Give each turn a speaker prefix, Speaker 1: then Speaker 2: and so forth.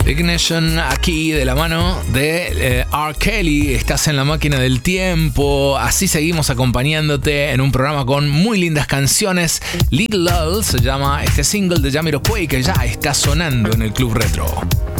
Speaker 1: Ignition aquí de la mano de R. Kelly. Estás en la máquina del tiempo. Así seguimos acompañándote en un programa con muy lindas canciones. Little Love se llama este single de Jamiroquai que ya está sonando en el Club Retro.